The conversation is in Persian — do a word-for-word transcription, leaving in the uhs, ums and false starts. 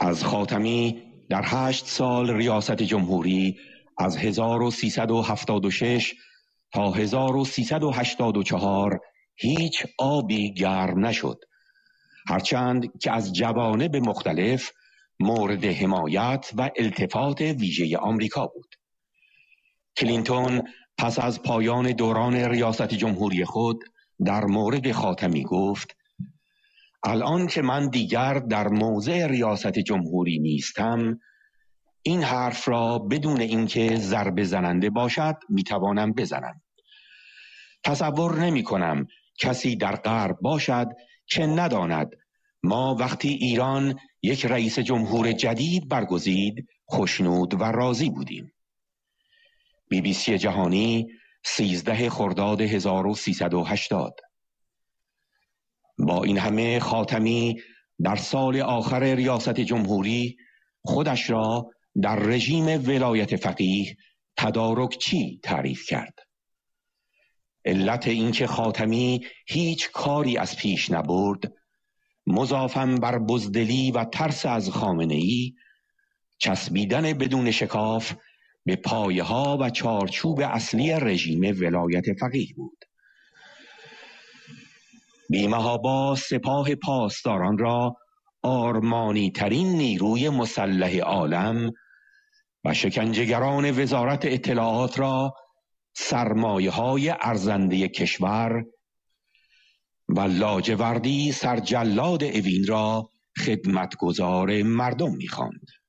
از خاتمی در هشت سال ریاست جمهوری از هزار و سیصد و هفتاد و شش تا هزار و سیصد و هشتاد و چهار هیچ آبی گرم نشد، هرچند که از جوانب مختلف مورد حمایت و التفات ویژه آمریکا بود. کلینتون پس از پایان دوران ریاست جمهوری خود در مورد خاتمی گفت: الان که من دیگر در موضع ریاست جمهوری نیستم، این حرف را بدون اینکه ضربه زننده باشد میتوانم بزنم. تصور نمی کنم کسی در غرب باشد که نداند ما وقتی ایران یک رئیس جمهور جدید برگزید خوشنود و راضی بودیم. بی بی سی جهانی سیزده خرداد هزار و سیصد و هشتاد. با این همه خاتمی در سال آخر ریاست جمهوری خودش را در رژیم ولایت فقیه تدارکچی تعریف کرد. علت اینکه خاتمی هیچ کاری از پیش نبرد، مضافاً بر بزدلی و ترس از خامنه‌ای، چسبیدن بدون شکاف به پایه‌ها و چارچوب اصلی رژیم ولایت فقیه بود. بی‌محابا سپاه پاسداران را آرمانی ترین نیروی مسلح عالم و شکنجهگران وزارت اطلاعات را سرمایه های ارزنده کشور و لاجوردی سرجلاد اوین را خدمتگزار مردم می‌خواند.